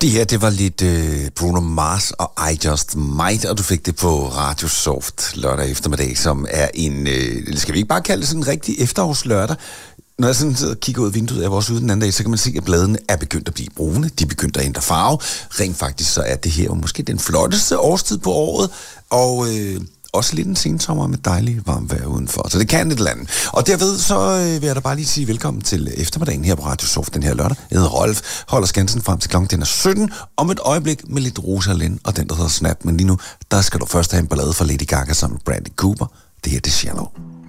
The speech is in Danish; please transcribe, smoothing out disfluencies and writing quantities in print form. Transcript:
Det her, det var lidt Bruno Mars og I Just Might, og du fik det på Radio Soft lørdag eftermiddag, som er en, skal vi ikke bare kalde det sådan en rigtig efterårslørdag? Når jeg sådan sidder og kigger ud af vinduet af vores ude den anden dag, så kan man se, at bladene er begyndt at blive brune. De er begyndt at ændre farve. Rent faktisk så er det her måske den flotteste årstid på året, og også lidt en sensommer med dejlig varmt vejr udenfor. Så det kan et eller andet. Og derved så vil jeg da bare lige sige velkommen til eftermiddagen her på Radio Soft den her lørdag. Jeg hedder Rolf, holder skansen frem til klokken 17 om et øjeblik med lidt Rosalyn og den, der hedder Snap. Men lige nu, der skal du først have en ballade fra Lady Gaga sammen med Bradley Cooper. Det her, det er Shallow.